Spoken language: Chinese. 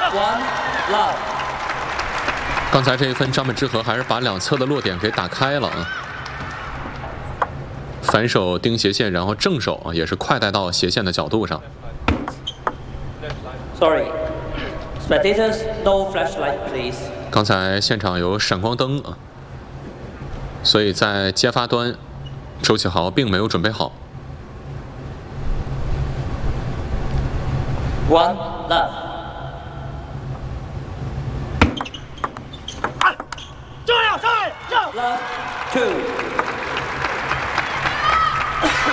One love。 刚才这一分，张本智和还是把两侧的落点给打开了啊。反手盯斜线，然后正手啊也是快带到斜线的角度上。 Sorry, spectators, no flashlight, please。 刚才现场有闪光灯啊，所以在接发端，周启豪并没有准备好。 One love。 这样上，这 Love two。